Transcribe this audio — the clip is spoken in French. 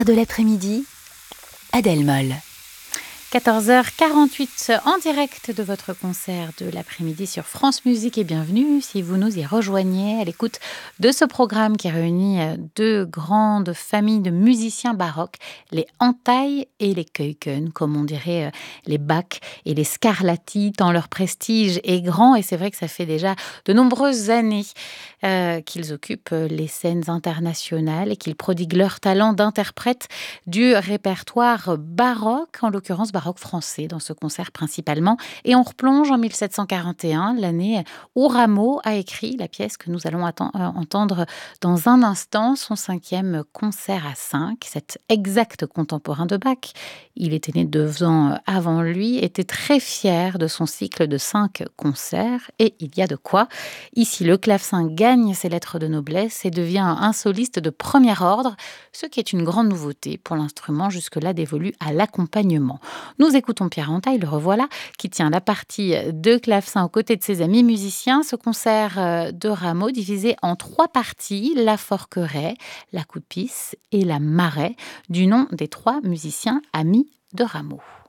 De l'après-midi, Adèle Moll. 14h48 en direct de votre concert de l'après-midi sur France Musique et bienvenue si vous nous y rejoignez à l'écoute de ce programme qui réunit deux grandes familles de musiciens baroques, les Antheil et les Keuken, comme on dirait les Bach et les Scarlatti, tant leur prestige est grand et c'est vrai que ça fait déjà de nombreuses années qu'ils occupent les scènes internationales et qu'ils prodiguent leur talent d'interprète du répertoire baroque, en l'occurrence baroque français dans ce concert principalement. Et on replonge en 1741, l'année où Rameau a écrit la pièce que nous allons entendre dans un instant, son 5e concert à 5, cet exact contemporain de Bach. Il était né 2 ans avant lui, était très fier de son cycle de 5 concerts et il y a de quoi. Ici, le clavecin gagne ses lettres de noblesse et devient un soliste de premier ordre, ce qui est une grande nouveauté pour l'instrument jusque-là dévolu à l'accompagnement. Nous écoutons Pierre Antheil, le revoilà, qui tient la partie de clavecin aux côtés de ses amis musiciens. Ce concert de Rameau divisé en 3 parties, la forquerie, la coupisse et la marée, du nom des 3 musiciens amis de Rameau.